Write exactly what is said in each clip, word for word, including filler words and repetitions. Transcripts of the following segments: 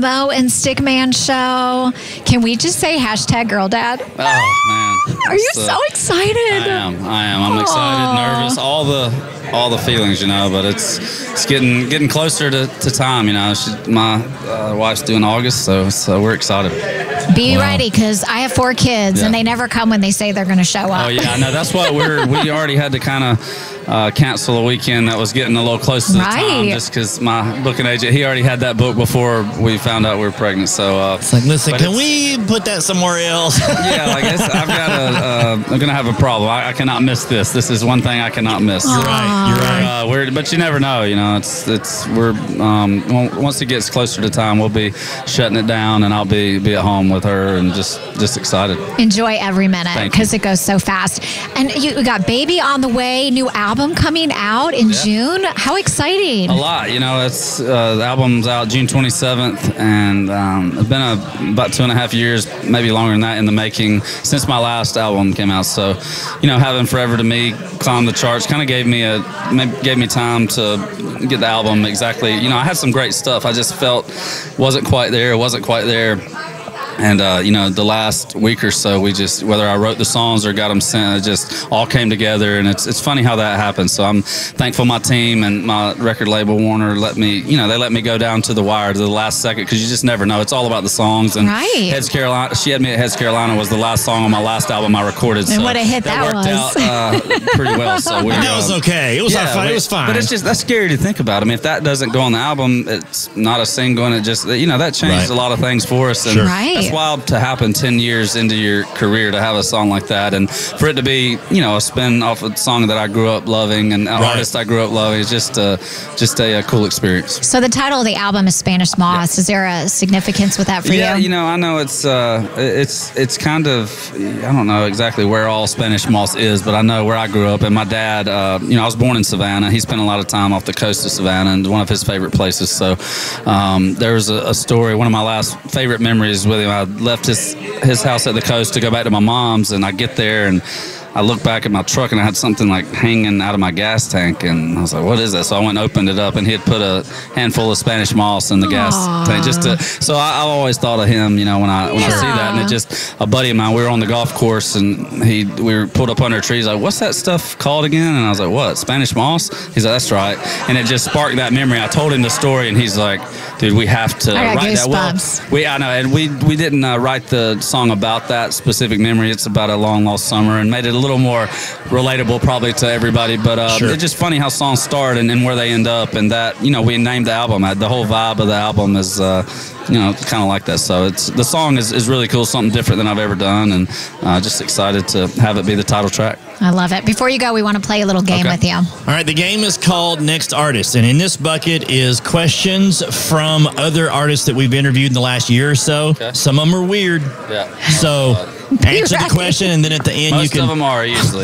Mo and Stickman show. Can we just say hashtag girl dad? Oh, man. Are you It's, uh, so excited? I am. I am. I'm excited, nervous, all the all the feelings, you know. But it's it's getting getting closer to, to time, you know. She, my uh, wife's due in August, so so we're excited. Be wow. ready, because I have four kids, yeah. and they never come when they say they're going to show up. Oh yeah, no, that's what we're. We already had to kind of uh, cancel a weekend that was getting a little close to the right. time, just because my booking agent, he already had that book before we found out we were pregnant. So uh, it's like, listen, can we put that somewhere else? Yeah, like it's, I've got a. Uh, I'm gonna have a problem. I, I cannot miss this. This is one thing I cannot miss. You're right. You're right. Uh, we're, but you never know. You know, it's it's we're um, once it gets closer to time, we'll be shutting it down, and I'll be be at home with her and just just excited. Enjoy every minute because it goes so fast. And you got Baby on the way, new album coming out in yeah. June. How exciting! A lot. You know, it's uh, the album's out June twenty-seventh, and um, it's been a, about two and a half years, maybe longer than that, in the making since my last album came out. So, you know, having Forever to Me climb the charts kind of gave me a gave me time to get the album exactly. You know, I had some great stuff. I just felt wasn't quite there. Wasn't quite there. And, uh, you know, the last week or so, we just, whether I wrote the songs or got them sent, it just all came together. And it's it's funny how that happens. So I'm thankful my team and my record label, Warner, let me, you know, they let me go down to the wire to the last second, because you just never know. It's all about the songs. And right. Heads Carolina, she had me at Heads Carolina was the last song on my last album I recorded. And so what a hit that, that worked was. out uh, pretty well. So we, that was okay. It was yeah, fine. We, it was fine. But it's just, that's scary to think about. I mean, if that doesn't go on the album, it's not a single, and it just, you know, that changed right. a lot of things for us. And sure. right. that's wild to happen ten years into your career, to have a song like that, and for it to be, you know, a spin off a song that I grew up loving and an right. artist I grew up loving. It's just a, just a, a cool experience. So the title of the album is Spanish Moss. Yeah. Is there a significance with that for yeah, you? you know, I know it's uh, it's it's kind of, I don't know exactly where all Spanish Moss is, but I know where I grew up. And my dad, uh, you know, I was born in Savannah. He spent a lot of time off the coast of Savannah, and one of his favorite places. So um, there was a, a story, one of my last favorite memories with him. I left his his house at the coast to go back to my mom's, and I get there and I look back at my truck, and I had something like hanging out of my gas tank, and I was like, what is that? So I went and opened it up, and he had put a handful of Spanish moss in the Aww. gas tank. Just to, so I, I always thought of him, you know, when I when yeah. I see that. And it just, a buddy of mine, we were on the golf course, and he we were pulled up under a tree. He's like, what's that stuff called again? And I was like, what, Spanish moss? He's like, that's right. And it just sparked that memory. I told him the story, and he's like, dude, we have to I got write that. Well, we I know, and we we didn't uh, write the song about that specific memory. It's about a long lost summer, and made it a little more relatable probably to everybody. But uh, sure. it's just funny how songs start and, and where they end up, and that, you know, we named the album. The whole vibe of the album is, uh, you know, kind of like that. So it's the song is, is really cool, something different than I've ever done, and uh, just excited to have it be the title track. I love it. Before you go, we want to play a little game okay. with you. All right, the game is called Next Artist, and in this bucket is questions from other artists that we've interviewed in the last year or so. Okay. Some of them are weird. Yeah. So answer the question, and then at the end Most you can. Most of them are usually.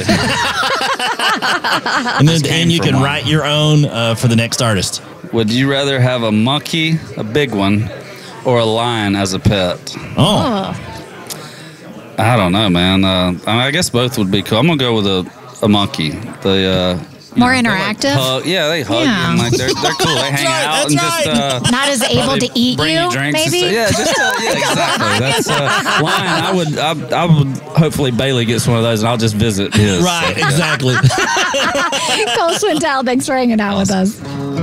And then at the end you can one. write your own uh, for the next artist. Would you rather have a monkey, a big one, or a lion as a pet? Oh. oh. I don't know, man. Uh, I, mean, I guess both would be cool. I'm gonna go with a, a monkey. The uh, more know, interactive. Like hug, yeah, they hug yeah. and like they're they're cool. They hang right, out and right. just uh, not as able to eat bring you, you drinks maybe. And yeah, just uh, yeah, exactly. That's uh, lion. I would I, I would hopefully Bailey gets one of those, and I'll just visit his. Right, so, exactly. Cole Swintel, thanks for hanging out awesome. with us.